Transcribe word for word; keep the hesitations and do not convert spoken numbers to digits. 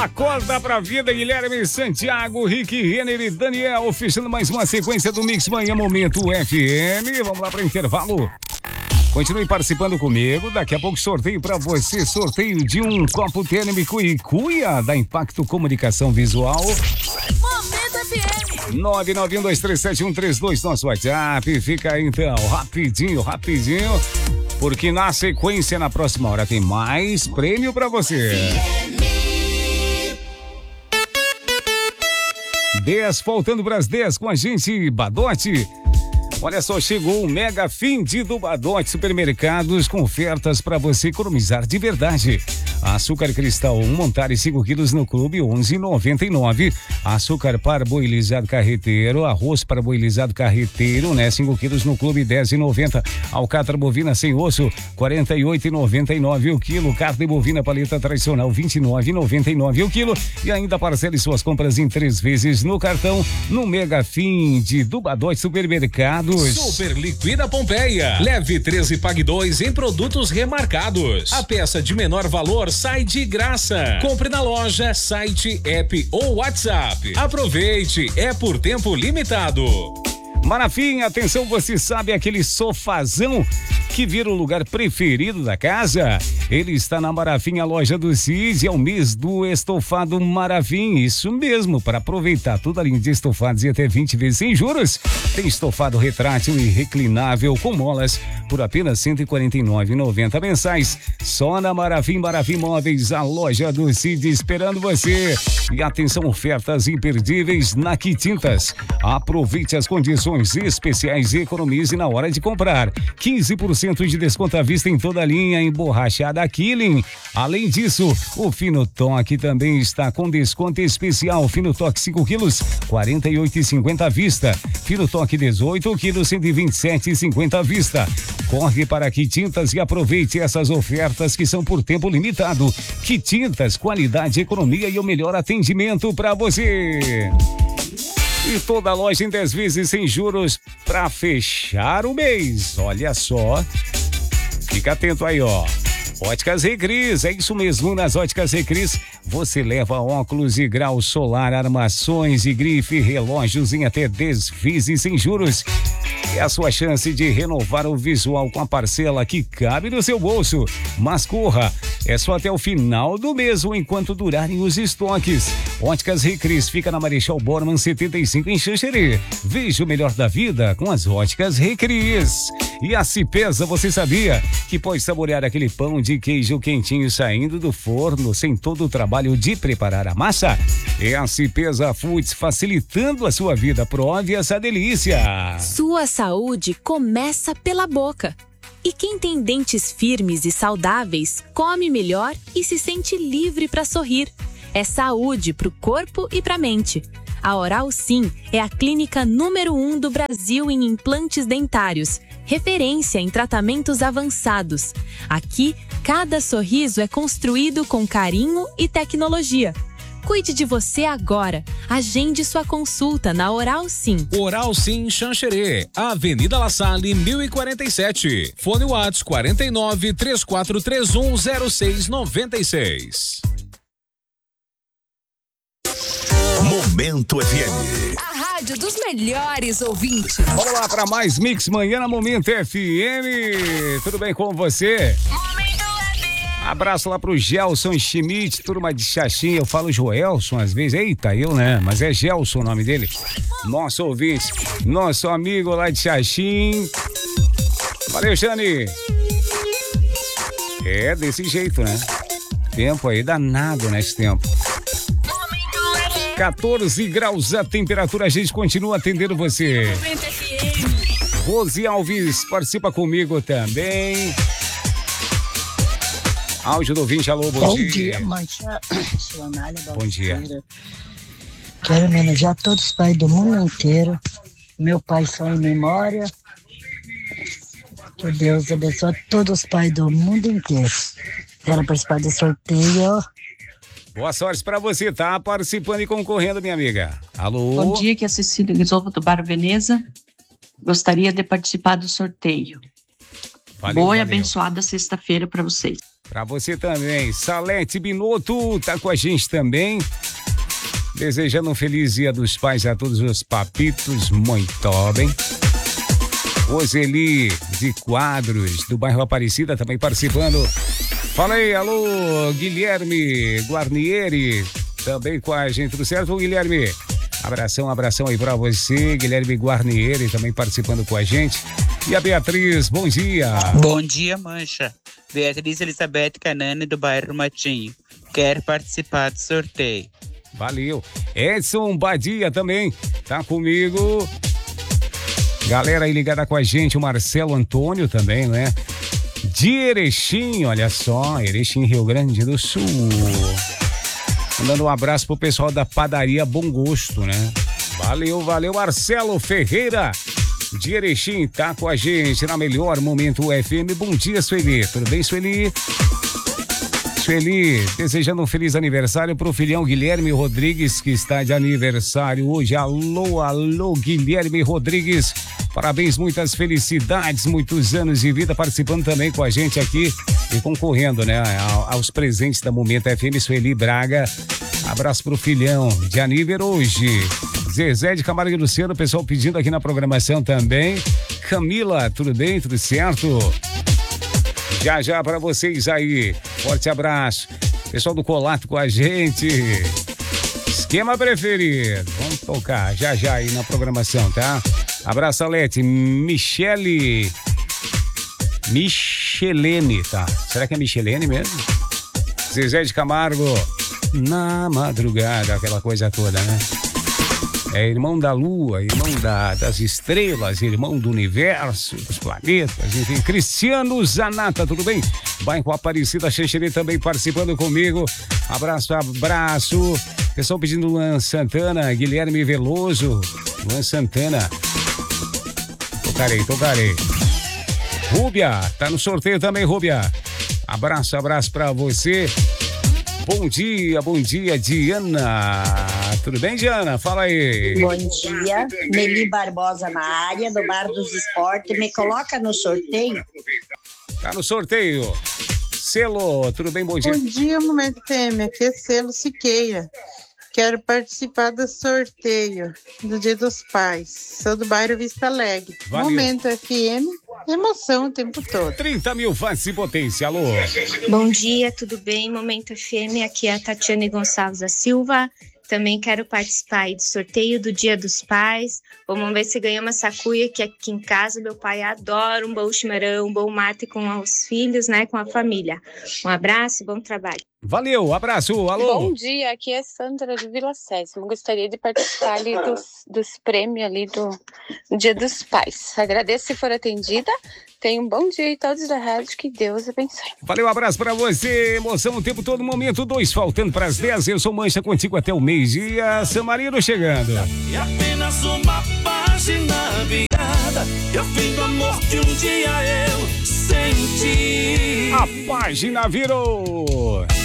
Acorda pra vida, Guilherme Santiago, Rick Renner e Daniel, fechando mais uma sequência do Mix Manhã Momento F M. Vamos lá para intervalo. Continue participando comigo. Daqui a pouco sorteio para você. Sorteio de um copo térmico e cuia da Impacto Comunicação Visual. Momento F M. nove nove um dois três sete um três dois, nosso WhatsApp. Fica aí então, rapidinho, rapidinho. Porque na sequência, na próxima hora, tem mais prêmio para você. dez, faltando para as dez com a gente, Badote. Olha só, chegou o mega fim de do Badote Supermercados com ofertas para você economizar de verdade. Açúcar cristal um montare cinco quilos no clube onze e noventa e nove. Açúcar parboilizado carreteiro, arroz parboilizado carreteiro, né, cinco quilos no clube dez e noventa. Alcatra bovina sem osso quarenta e oito e noventa e nove o quilo. Carne bovina paleta tradicional vinte e nove e noventa e nove o quilo. E ainda parcele suas compras em três vezes no cartão no mega fim de do Badote Supermercados. Super Liquida Pompeia. Leve três e pague dois em produtos remarcados. A peça de menor valor sai de graça. Compre na loja, site, app ou WhatsApp. Aproveite, é por tempo limitado. Marafim, atenção, você sabe aquele sofazão que vira o lugar preferido da casa? Ele está na Marafim, a loja do Cid, é o mês do estofado Marafim, isso mesmo, para aproveitar toda a linha de estofados e até vinte vezes sem juros. Tem estofado retrátil e reclinável com molas por apenas cento e quarenta e nove reais e noventa centavos mensais. Só na Marafim, Marafim Móveis, a loja do Cid esperando você. E atenção, ofertas imperdíveis na Quitintas. Aproveite as condições especiais e economize na hora de comprar. quinze por cento de desconto à vista em toda a linha emborrachada Killing. Além disso, o Fino Toque também está com desconto especial. Fino Toque cinco quilos, quarenta e oito reais e cinquenta centavos à vista. Fino Toque dezoito quilos, cento e vinte e sete reais e cinquenta centavos à vista. Corre para Quitintas e aproveite essas ofertas que são por tempo limitado. Quitintas, qualidade, economia e o melhor atendimento para você. E toda loja em dez vezes sem juros para fechar o mês. Olha só. Fica atento aí, ó. Óticas Recris, é isso mesmo, nas Óticas Recris você leva óculos e grau solar, armações e grife, relógios em até dez vezes sem juros. É a sua chance de renovar o visual com a parcela que cabe no seu bolso. Mas corra, é só até o final do mês ou enquanto durarem os estoques. Óticas Recris fica na Marechal Bormann setenta e cinco em Xanxerê. Veja o melhor da vida com as Óticas Recris. E a Cipesa, você sabia que pode saborear aquele pão de queijo quentinho saindo do forno sem todo o trabalho de preparar a massa? É a Cipesa Foods facilitando a sua vida. Prove essa delícia. Sua saúde começa pela boca. E quem tem dentes firmes e saudáveis come melhor e se sente livre para sorrir. É saúde para o corpo e para a mente. A Oral Sim é a clínica número um do Brasil em implantes dentários, referência em tratamentos avançados. Aqui, cada sorriso é construído com carinho e tecnologia. Cuide de você agora. Agende sua consulta na Oral Sim. Oral Sim Xanxerê, Avenida La Salle, mil e quarenta e sete. Fone WhatsApp quarenta e nove, três quatro três um, zero seis nove seis. Momento F M. A rádio dos melhores ouvintes. Vamos lá para mais Mix Manhã na Momento F M. Tudo bem com você? Momento F M. Abraço lá pro Gelson Schmidt, turma de Xaxim. Eu falo Joelson às vezes. Eita, eu, né? Mas é Gelson o nome dele. Nosso ouvinte, nosso amigo lá de Xaxim. Valeu, Jane. É desse jeito, né? Tempo aí danado nesse tempo. quatorze graus a temperatura, a gente continua atendendo você. Rose Alves participa comigo também. Áudio do ouvinte, alô, bom, bom dia. dia, Mancha. Sonália, bom dia. Quero homenagear todos os pais do mundo inteiro. Meu pai só em memória. Que Deus abençoe todos os pais do mundo inteiro. Quero participar do sorteio. Boa sorte pra você, tá participando e concorrendo, minha amiga. Alô? Bom dia, que é a Cecília Risolvo do Bar Veneza. Gostaria de participar do sorteio. Valeu, Boa e valeu. abençoada sexta-feira para vocês. Pra você também. Salete Binotto tá com a gente também. Desejando um feliz Dia dos Pais a todos os papitos. Muito bem. Roseli de Quadros, do bairro Aparecida, também participando. Fala aí, alô, Guilherme Guarnieri, também com a gente, tudo certo, Guilherme? Abração, abração aí pra você, Guilherme Guarnieri, também participando com a gente. E a Beatriz, bom dia. Bom dia, Mancha. Beatriz Elizabeth Canani, do bairro Matinho. Quer participar do sorteio. Valeu. Edson Badia também tá comigo. Galera aí ligada com a gente, o Marcelo Antônio também, né? De Erechim, olha só, Erechim, Rio Grande do Sul. Mandando um abraço pro pessoal da padaria Bom Gosto, né? Valeu, valeu, Marcelo Ferreira de Erechim, tá com a gente na Melhor Momento F M. Bom dia, Sueli. Tudo bem, Sueli? Sueli, desejando um feliz aniversário pro filhão Guilherme Rodrigues, que está de aniversário hoje. Alô, alô, Guilherme Rodrigues. Parabéns, muitas felicidades, muitos anos de vida, participando também com a gente aqui e concorrendo, né, aos presentes da Momento F M. Sueli Braga, abraço pro filhão de aniversário hoje. Zezé de Camargo e Luciano, pessoal pedindo aqui na programação também. Camila, tudo bem? Tudo certo? Já, já para vocês aí, forte abraço. Pessoal do Colato com a gente. Esquema preferido, vamos tocar já, já aí na programação, tá? Abraço, Alete. Michele. Michelene, tá? Será que é Michelene mesmo? Zezé de Camargo. Na madrugada, aquela coisa toda, né? É irmão da lua, irmão da, das estrelas, irmão do universo, dos planetas, enfim. Cristiano Zanata, tudo bem? Bairro Aparecida, Xanxerê também participando comigo. Abraço, abraço. Pessoal pedindo Luan Santana, Guilherme Veloso. Luan Santana. Tocarei, tocarei. Rúbia, tá no sorteio também, Rúbia. Abraço, abraço pra você. Bom dia, bom dia, Diana. Tudo bem, Diana? Fala aí. Bom dia, Meli Barbosa na área, do Bar dos Esportes. Me coloca no sorteio. Tá no sorteio. Selo, tudo bem? Bom dia. Bom dia, Momento F M. Aqui é Selo Siqueira. Quero participar do sorteio do Dia dos Pais. Sou do bairro Vista Alegre. Valeu. Momento F M, emoção o tempo todo. trinta mil watts de potência, alô. Bom dia, tudo bem? Momento F M, aqui é a Tatiane Gonçalves da Silva. Também quero participar aí do sorteio do Dia dos Pais. Vamos ver se ganha uma sacuia, que aqui em casa meu pai adora um bom chimarrão, um bom mate com os filhos, né, com a família. Um abraço e bom trabalho. Valeu, abraço, alô. Bom dia, aqui é Sandra de Vila Sésamo. Gostaria de participar ali dos, dos prêmios ali do, do Dia dos Pais. Agradeço se for atendida. Tenha um bom dia e todos da rádio, que Deus abençoe. Valeu, abraço pra você, emoção o tempo todo, momento dois, faltando pras dez, eu sou Mancha contigo até o meio-dia, San Marino chegando. E apenas uma página virada, e o fim do amor que um dia eu senti. A página virou.